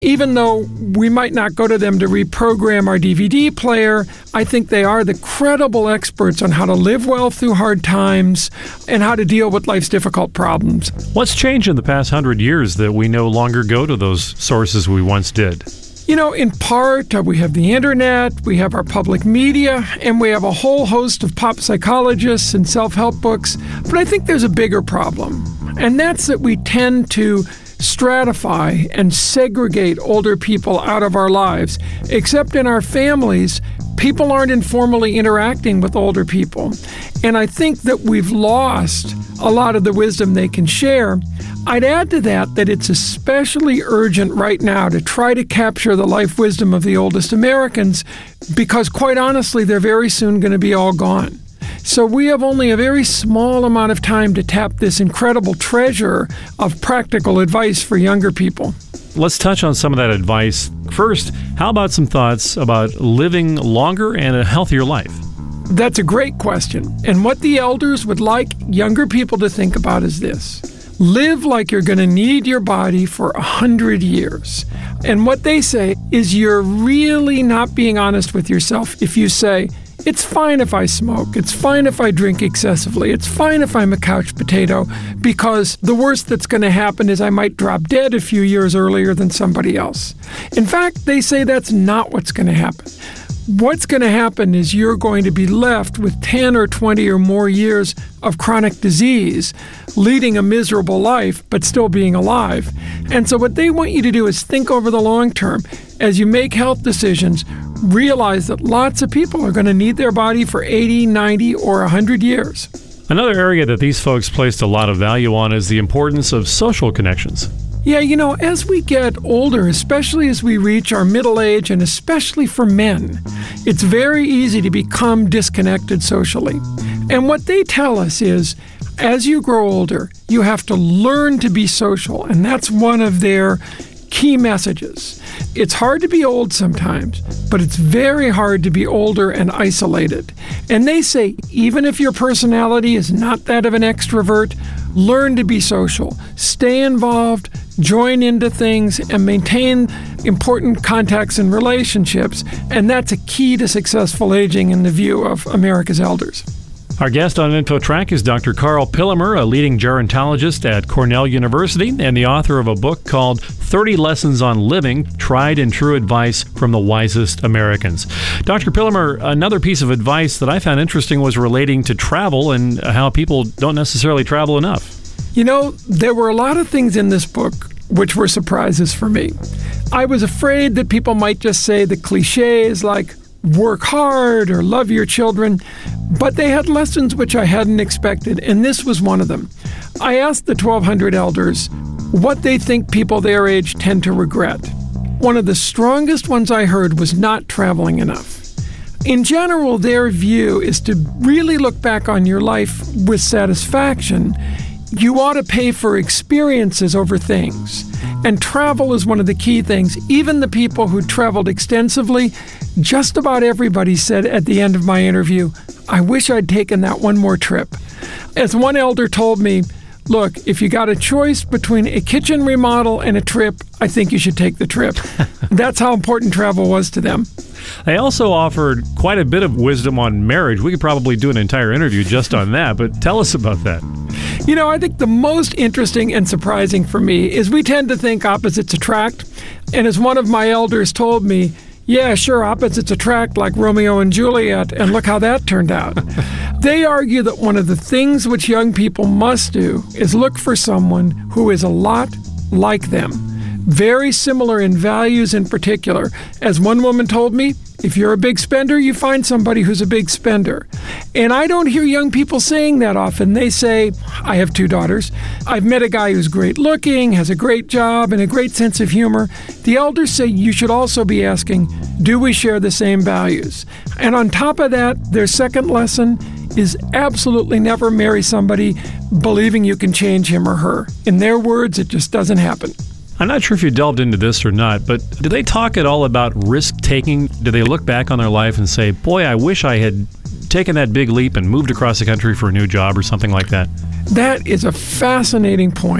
Even though we might not go to them to reprogram our DVD player, I think they are the credible experts on how to live well through hard times and how to deal with life's difficult problems. What's changed in the past 100 years that we no longer go to those sources we once did? In part, we have the internet, we have our public media, and we have a whole host of pop psychologists and self-help books. But I think there's a bigger problem, and that's that we tend to stratify and segregate older people out of our lives. Except in our families, people aren't informally interacting with older people. And I think that we've lost a lot of the wisdom they can share. I'd add to that it's especially urgent right now to try to capture the life wisdom of the oldest Americans, because quite honestly, they're very soon going to be all gone. So we have only a very small amount of time to tap this incredible treasure of practical advice for younger people. Let's touch on some of that advice. First, how about some thoughts about living longer and a healthier life? That's a great question. And what the elders would like younger people to think about is this. Live like you're going to need your body for 100 years. And what they say is you're really not being honest with yourself if you say, it's fine if I smoke, it's fine if I drink excessively, it's fine if I'm a couch potato, because the worst that's going to happen is I might drop dead a few years earlier than somebody else. In fact, they say that's not what's going to happen. What's going to happen is you're going to be left with 10 or 20 or more years of chronic disease, leading a miserable life, but still being alive. And so what they want you to do is think over the long term. As you make health decisions, realize that lots of people are going to need their body for 80, 90, or 100 years. Another area that these folks placed a lot of value on is the importance of social connections. Yeah, as we get older, especially as we reach our middle age, and especially for men, it's very easy to become disconnected socially. And what they tell us is, as you grow older, you have to learn to be social, and that's one of their key messages. It's hard to be old sometimes, but it's very hard to be older and isolated. And they say, even if your personality is not that of an extrovert, learn to be social, stay involved, join into things, and maintain important contacts and relationships. And that's a key to successful aging in the view of America's elders. Our guest on InfoTrack is Dr. Karl Pillemer, a leading gerontologist at Cornell University and the author of a book called 30 Lessons on Living, Tried and True Advice from the Wisest Americans. Dr. Pillemer, another piece of advice that I found interesting was relating to travel and how people don't necessarily travel enough. There were a lot of things in this book which were surprises for me. I was afraid that people might just say the cliches like work hard or love your children, but they had lessons which I hadn't expected, and this was one of them. I asked the 1,200 elders what they think people their age tend to regret. One of the strongest ones I heard was not traveling enough. In general, their view is to really look back on your life with satisfaction. You ought to pay for experiences over things. And travel is one of the key things. Even the people who traveled extensively, just about everybody said at the end of my interview, I wish I'd taken that one more trip. As one elder told me, look, if you got a choice between a kitchen remodel and a trip, I think you should take the trip. That's how important travel was to them. They also offered quite a bit of wisdom on marriage. We could probably do an entire interview just on that, but tell us about that. I think the most interesting and surprising for me is we tend to think opposites attract. And as one of my elders told me, yeah, sure, opposites attract like Romeo and Juliet, and look how that turned out. They argue that one of the things which young people must do is look for someone who is a lot like them, very similar in values in particular. As one woman told me, if you're a big spender, you find somebody who's a big spender. And I don't hear young people saying that often. They say, I have 2 daughters. I've met a guy who's great looking, has a great job, and a great sense of humor. The elders say you should also be asking, do we share the same values? And on top of that, their second lesson is absolutely never marry somebody believing you can change him or her. In their words, it just doesn't happen. I'm not sure if you delved into this or not, but do they talk at all about risk-taking? Do they look back on their life and say, boy, I wish I had taken that big leap and moved across the country for a new job or something like that? That is a fascinating point.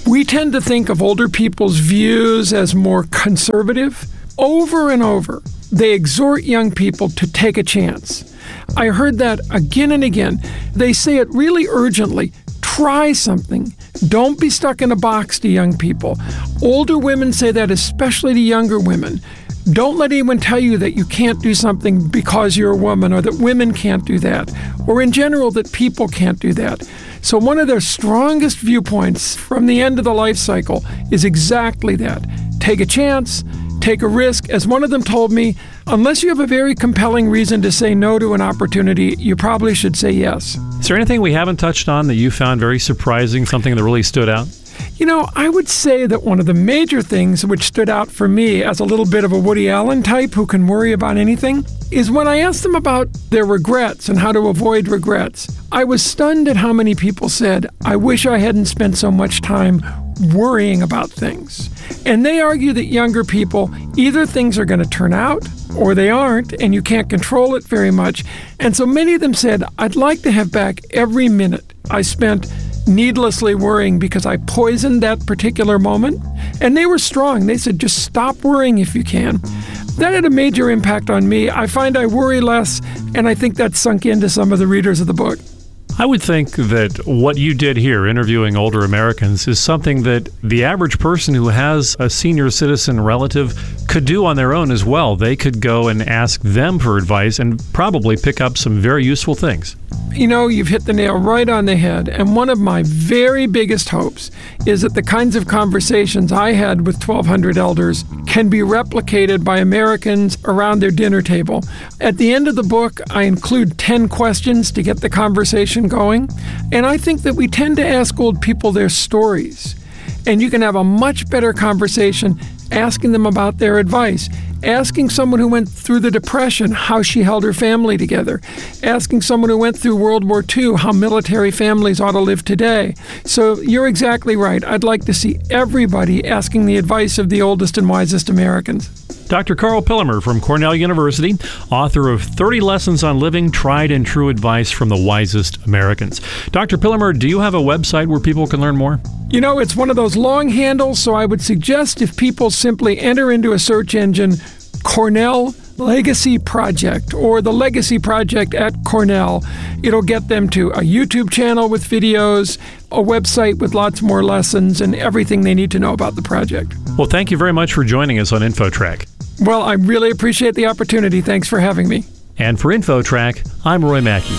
We tend to think of older people's views as more conservative. Over and over, they exhort young people to take a chance. I heard that again and again. They say it really urgently. Try something. Don't be stuck in a box to young people. Older women say that especially to younger women. Don't let anyone tell you that you can't do something because you're a woman, or that women can't do that, or in general that people can't do that. So one of their strongest viewpoints from the end of the life cycle is exactly that. Take a chance, take a risk. As one of them told me, unless you have a very compelling reason to say no to an opportunity, you probably should say yes. Is there anything we haven't touched on that you found very surprising, something that really stood out? You know, I would say that one of the major things which stood out for me as a little bit of a Woody Allen type who can worry about anything is when I asked them about their regrets and how to avoid regrets. I was stunned at how many people said, I wish I hadn't spent so much time worrying about things. And they argue that younger people, either things are going to turn out or they aren't, and you can't control it very much. And so many of them said, I'd like to have back every minute I spent needlessly worrying because I poisoned that particular moment. And they were strong. They said, just stop worrying if you can. That had a major impact on me. I find I worry less, and I think that sunk into some of the readers of the book. I would think that what you did here, interviewing older Americans, is something that the average person who has a senior citizen relative could do on their own as well. They could go and ask them for advice and probably pick up some very useful things. You know, you've hit the nail right on the head. And one of my very biggest hopes is that the kinds of conversations I had with 1,200 elders can be replicated by Americans around their dinner table. At the end of the book, I include 10 questions to get the conversation going. And I think that we tend to ask old people their stories. And you can have a much better conversation asking them about their advice, asking someone who went through the Depression how she held her family together, asking someone who went through World War II how military families ought to live today. So you're exactly right. I'd like to see everybody asking the advice of the oldest and wisest Americans. Dr. Carl Pillemer from Cornell University, author of 30 Lessons on Living, Tried and True Advice from the Wisest Americans. Dr. Pillemer, do you have a website where people can learn more? You know, it's one of those long handles, so I would suggest if people simply enter into a search engine, Cornell Legacy Project or the Legacy Project at Cornell, it'll get them to a YouTube channel with videos, a website with lots more lessons, and everything they need to know about the project. Well, thank you very much for joining us on InfoTrack. Well, I really appreciate the opportunity. Thanks for having me. And for InfoTrack, I'm Roy Mackey.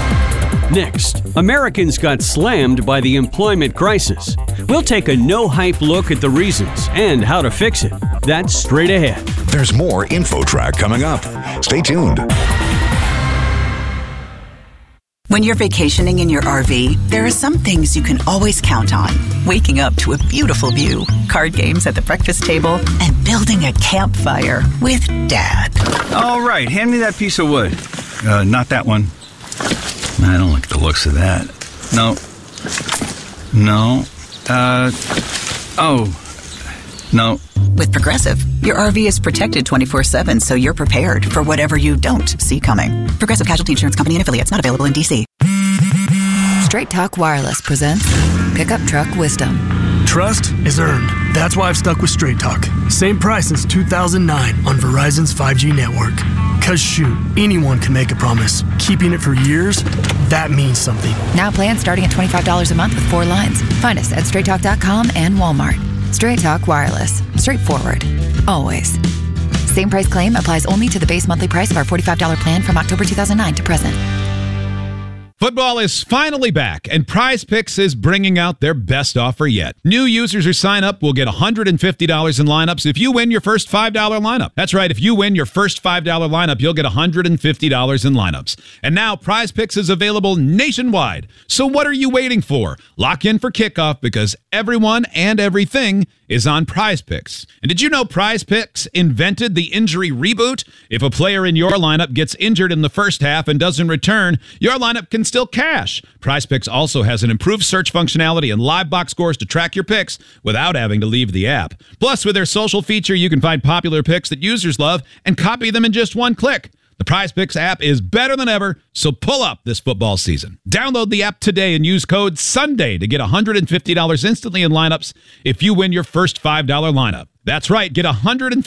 Next, Americans got slammed by the employment crisis. We'll take a no-hype look at the reasons and how to fix it. That's straight ahead. There's more InfoTrack coming up. Stay tuned. When you're vacationing in your RV, there are some things you can always count on. Waking up to a beautiful view, card games at the breakfast table, and building a campfire with Dad. All right, hand me that piece of wood. Not that one. I don't like the looks of that. No. No. With Progressive, your RV is protected 24/7, so you're prepared for whatever you don't see coming. Progressive Casualty Insurance Company and Affiliates, not available in D.C. Straight Talk Wireless presents Pickup Truck Wisdom. Trust is earned. That's why I've stuck with Straight Talk. Same price since 2009 on Verizon's 5G network. Cause shoot, anyone can make a promise. Keeping it for years, that means something. Now plans starting at $25 a month with 4 lines. Find us at straighttalk.com and Walmart. Straight Talk Wireless. Straightforward. Always. Same price claim applies only to the base monthly price of our $45 plan from October 2009 to present. Football is finally back, and Prize Picks is bringing out their best offer yet. New users who sign up will get $150 in lineups if you win your first $5 lineup. That's right, if you win your first $5 lineup, you'll get $150 in lineups. And now Prize Picks is available nationwide. So what are you waiting for? Lock in for kickoff because everyone and everything is on Prize Picks. And did you know Prize Picks invented the injury reboot? If a player in your lineup gets injured in the first half and doesn't return, your lineup can still cash. Prize Picks also has an improved search functionality and live box scores to track your picks without having to leave the app. Plus, with their social feature, you can find popular picks that users love and copy them in just one click. The Prize Picks app is better than ever, so pull up this football season. Download the app today and use code SUNDAY to get $150 instantly in lineups if you win your first $5 lineup. That's right, get $150